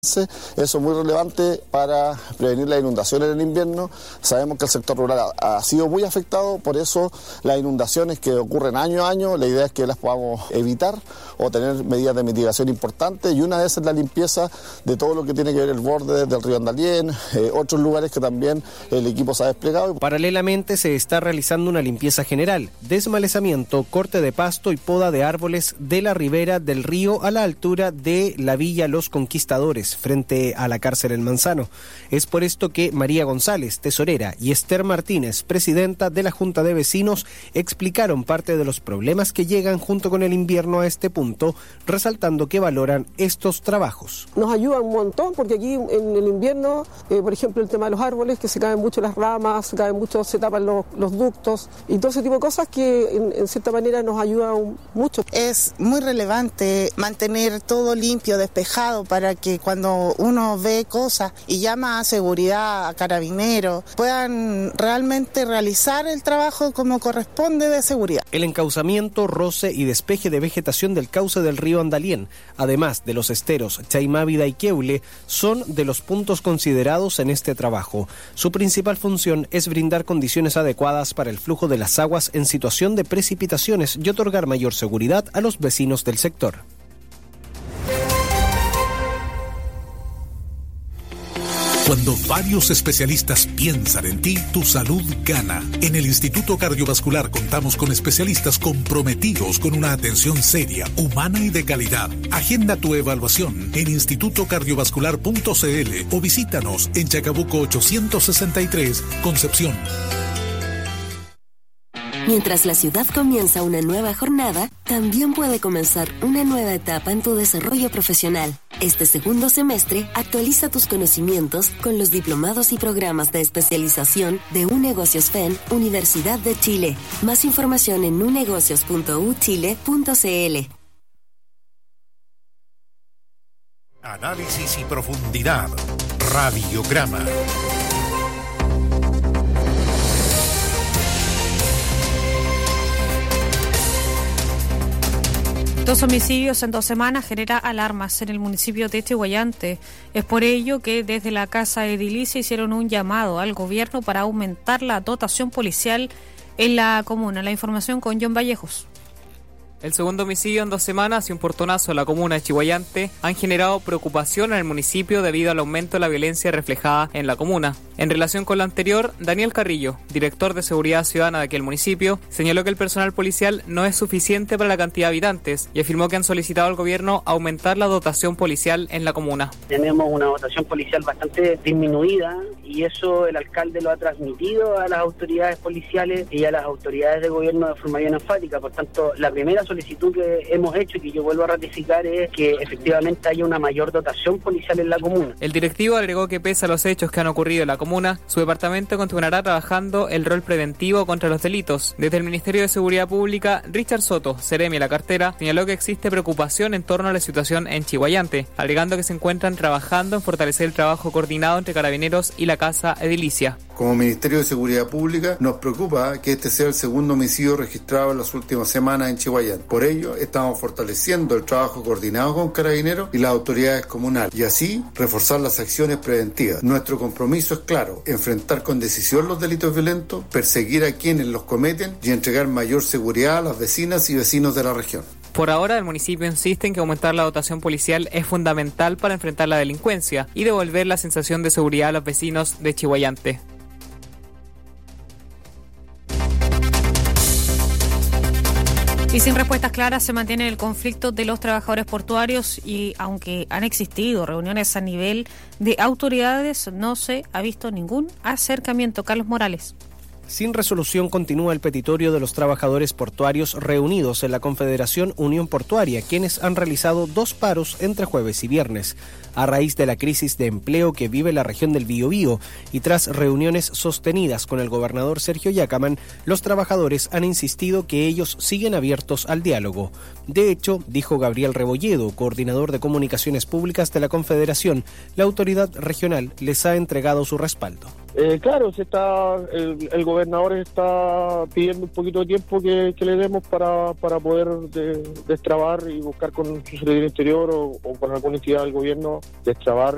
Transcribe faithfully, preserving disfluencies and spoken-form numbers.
Eso es muy relevante para prevenir las inundaciones en el invierno. Sabemos que el sector rural ha, ha sido muy afectado, por eso las inundaciones que ocurren año a año, la idea es que las podamos evitar o tener medidas de mitigación importantes, y una de esas es la limpieza de todo lo que tiene que ver el borde del río Andalién, eh, otros lugares que también el equipo se ha desplegado. Paralelamente se está realizando una limpieza general, desmalezamiento, corte de pasto y poda de árboles de la ribera del río a la altura de la Villa Los Conquistadores, frente a la cárcel El Manzano. Es por esto que María González, tesorera, y Esther Martínez, presidenta de la Junta de Vecinos, explicaron parte de los problemas que llegan junto con el invierno a este punto, resaltando que valoran estos trabajos. Nos ayuda un montón porque aquí en el invierno, eh, por ejemplo, el tema de los árboles, que se caen mucho las ramas, se caen mucho, se tapan los, los ductos y todo ese tipo de cosas que en, en cierta manera nos ayuda un, mucho. Es muy relevante mantener todo limpio, despejado, para que cuando Cuando uno ve cosas y llama a seguridad, a carabineros, puedan realmente realizar el trabajo como corresponde de seguridad. El encauzamiento, roce y despeje de vegetación del cauce del río Andalién, además de los esteros Chaimávida y Queule, son de los puntos considerados en este trabajo. Su principal función es brindar condiciones adecuadas para el flujo de las aguas en situación de precipitaciones y otorgar mayor seguridad a los vecinos del sector. Cuando varios especialistas piensan en ti, tu salud gana. En el Instituto Cardiovascular contamos con especialistas comprometidos con una atención seria, humana y de calidad. Agenda tu evaluación en instituto cardiovascular punto c l o visítanos en Chacabuco ochocientos sesenta y tres, Concepción. Mientras la ciudad comienza una nueva jornada, también puede comenzar una nueva etapa en tu desarrollo profesional. Este segundo semestre, actualiza tus conocimientos con los diplomados y programas de especialización de UNegocios F E N, Universidad de Chile. Más información en unegocios punto u chile punto c l. Análisis y profundidad. Radiograma. Dos homicidios en dos semanas genera alarmas en el municipio de Chiguayante. Es por ello que desde la Casa Edilicia hicieron un llamado al gobierno para aumentar la dotación policial en la comuna. La información con John Vallejos. El segundo homicidio en dos semanas y un portonazo en la comuna de Chiguayante han generado preocupación en el municipio debido al aumento de la violencia reflejada en la comuna. En relación con lo anterior, Daniel Carrillo, director de Seguridad Ciudadana de aquel municipio, señaló que el personal policial no es suficiente para la cantidad de habitantes y afirmó que han solicitado al gobierno aumentar la dotación policial en la comuna. Tenemos una dotación policial bastante disminuida y eso el alcalde lo ha transmitido a las autoridades policiales y a las autoridades de gobierno de forma bien enfática. Por tanto, la primera solicitud que hemos hecho y que yo vuelvo a ratificar es que efectivamente haya una mayor dotación policial en la comuna. El directivo agregó que pese a los hechos que han ocurrido en la comuna, su departamento continuará trabajando el rol preventivo contra los delitos. Desde el Ministerio de Seguridad Pública, Richard Soto, seremi de la cartera, señaló que existe preocupación en torno a la situación en Chiguayante, agregando que se encuentran trabajando en fortalecer el trabajo coordinado entre Carabineros y la Casa Edilicia. Como Ministerio de Seguridad Pública, nos preocupa que este sea el segundo homicidio registrado en las últimas semanas en Chiguayante. Por ello, estamos fortaleciendo el trabajo coordinado con Carabineros y las autoridades comunales, y así reforzar las acciones preventivas. Nuestro compromiso es claro: enfrentar con decisión los delitos violentos, perseguir a quienes los cometen y entregar mayor seguridad a las vecinas y vecinos de la región. Por ahora, el municipio insiste en que aumentar la dotación policial es fundamental para enfrentar la delincuencia y devolver la sensación de seguridad a los vecinos de Chiguayante. Y sin respuestas claras se mantiene el conflicto de los trabajadores portuarios y aunque han existido reuniones a nivel de autoridades, no se ha visto ningún acercamiento. Carlos Morales. Sin resolución continúa el petitorio de los trabajadores portuarios reunidos en la Confederación Unión Portuaria, quienes han realizado dos paros entre jueves y viernes. A raíz de la crisis de empleo que vive la región del Biobío y tras reuniones sostenidas con el gobernador Sergio Yacamán, los trabajadores han insistido que ellos siguen abiertos al diálogo. De hecho, dijo Gabriel Rebolledo, coordinador de comunicaciones públicas de la Confederación, la autoridad regional les ha entregado su respaldo. Eh, claro, se está, el, el gobernador está pidiendo un poquito de tiempo que, que le demos para, para poder de, destrabar y buscar con su secretario interior o, o con alguna entidad del gobierno destrabar